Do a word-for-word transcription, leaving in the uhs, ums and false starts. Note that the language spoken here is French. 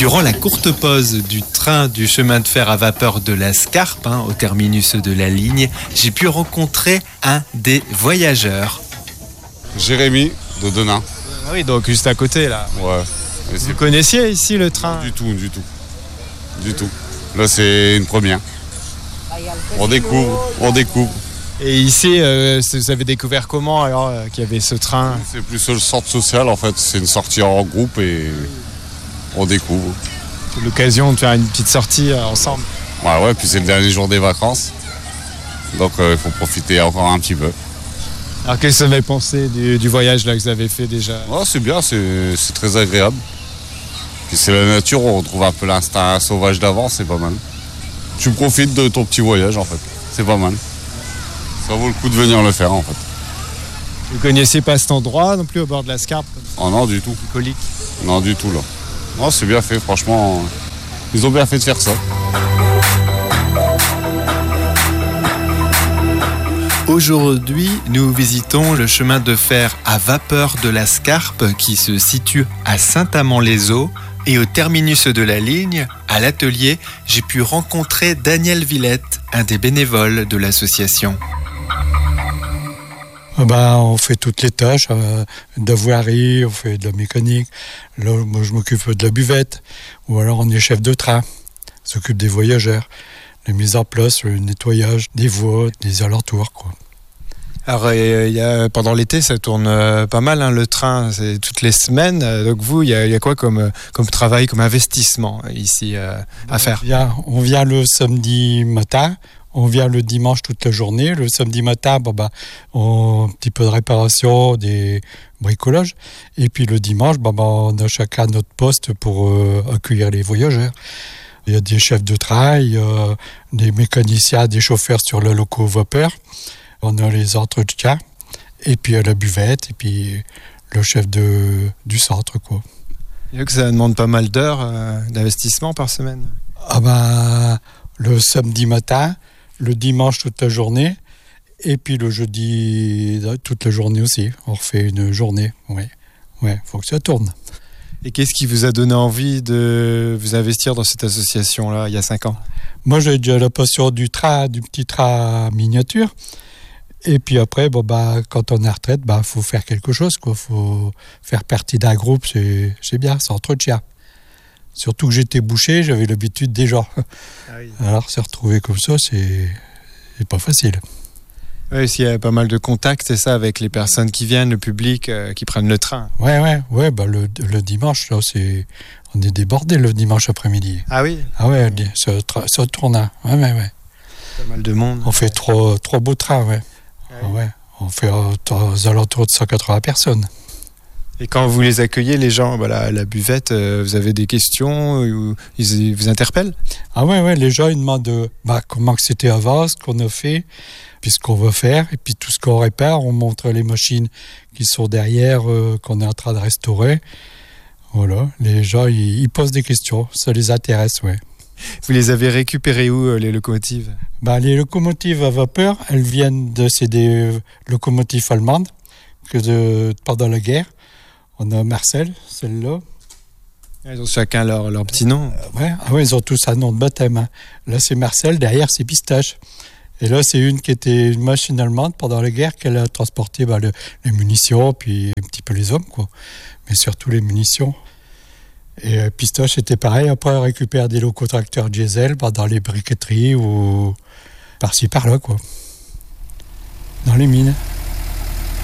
Durant la courte pause du train du chemin de fer à vapeur de la Scarpe, hein, au terminus de la ligne, j'ai pu rencontrer un des voyageurs. Jérémy de Denain. Ah oui, donc juste à côté là. Ouais. Et Vous connaissiez ici le train? Du tout, du tout. Du tout. Là, c'est une première. On découvre, on découvre. Et ici, euh, vous avez découvert comment alors euh, qu'il y avait ce train? C'est plus le centre social en fait. C'est une sortie en groupe et on découvre. C'est l'occasion de faire une petite sortie euh, ensemble. Ouais, ouais. Puis c'est le dernier jour des vacances. Donc il euh, faut profiter encore un petit peu. Alors qu'est-ce que vous avez pensé du, du voyage là que vous avez fait déjà? Ouais, c'est bien, c'est, c'est très agréable. Puis c'est la nature, on retrouve un peu l'instinct sauvage d'avant, c'est pas mal. Tu profites de ton petit voyage en fait, c'est pas mal. Ça vaut le coup de venir le faire en fait. Vous connaissiez pas cet endroit non plus au bord de la Scarpe? Oh non, du tout. Colique. Non, du tout là. Non, c'est bien fait, franchement. Ils ont bien fait de faire ça. Aujourd'hui, nous visitons le chemin de fer à vapeur de la Scarpe qui se situe à Saint-Amand-les-Eaux. Et au terminus de la ligne, à l'atelier, j'ai pu rencontrer Daniel Villette, un des bénévoles de l'association. Ben, on fait toutes les tâches, euh, de voirie, on fait de la mécanique. Là, moi, je m'occupe de la buvette. Ou alors, on est chef de train. On s'occupe des voyageurs. La mise en place, le nettoyage des voies, des alentours, quoi. Alors, euh, y a, pendant l'été, ça tourne euh, pas mal, hein, le train, c'est toutes les semaines. Euh, donc vous, il y, y a quoi comme, comme travail, comme investissement ici euh, à faire? on vient, on vient le samedi matin, on vient le dimanche toute la journée. Le samedi matin, bon, bah, on, un petit peu de réparation, des bricolages. Et puis le dimanche, bon, bah, on a chacun notre poste pour euh, accueillir les voyageurs. Il y a des chefs de train, il y a des mécaniciens, des chauffeurs sur le loco vapeur. On a les entretiens, et puis la buvette, et puis le chef de, du centre, quoi. Et que ça demande pas mal d'heures euh, d'investissement par semaine? Ah ben, le samedi matin, le dimanche toute la journée, et puis le jeudi toute la journée aussi. On refait une journée, oui. Ouais, faut que ça tourne. Et qu'est-ce qui vous a donné envie de vous investir dans cette association-là, il y a cinq ans? Moi, j'ai déjà la passion du train, du petit train miniature. Et puis après, bon, bah, quand on est à retraite, il bah, faut faire quelque chose. Il faut faire partie d'un groupe, c'est, c'est bien, ça entretient. Surtout que j'étais boucher, j'avais l'habitude des gens. Ah oui. Alors se retrouver comme ça, c'est, c'est pas facile. Oui, s'il y a pas mal de contacts, c'est ça, avec les personnes qui viennent, le public, euh, qui prennent le train. Oui, ouais, ouais, bah, le, le dimanche, là, c'est, on est débordé le dimanche après-midi. Ah oui? Ah ouais, ça, ça tourne. Ouais, ouais, ouais. Pas mal de monde. On fait trois, trois beaux trains, ouais. Ah ouais, on fait aux alentours de cent quatre-vingts personnes. Et quand vous les accueillez, les gens, bah, la, la buvette, euh, vous avez des questions, ou ils, ils vous interpellent? Ah ouais, ouais, les gens ils demandent euh, bah, comment que c'était avant, ce qu'on a fait, puis ce qu'on va faire, et puis tout ce qu'on répare. On montre les machines qui sont derrière, euh, qu'on est en train de restaurer. Voilà, les gens ils, ils posent des questions, ça les intéresse, ouais. Vous les avez récupérées où, les locomotives? Bah, les locomotives à vapeur, elles viennent de c'est des locomotives allemandes que de, pendant la guerre. On a Marcel, celle-là. Ils ont chacun leur, leur petit nom. Euh, ouais. Ah ouais, ils ont tous un nom de baptême. Hein. Là, c'est Marcel, derrière, c'est Pistache. Et là, c'est une qui était une machine allemande pendant la guerre, qu'elle a transporté bah, le, les munitions, puis un petit peu les hommes, quoi. Mais surtout les munitions. Et euh, Pistache était pareil, après on récupère des locotracteurs diesel bah, dans les briqueteries ou par-ci par-là, quoi. Dans les mines.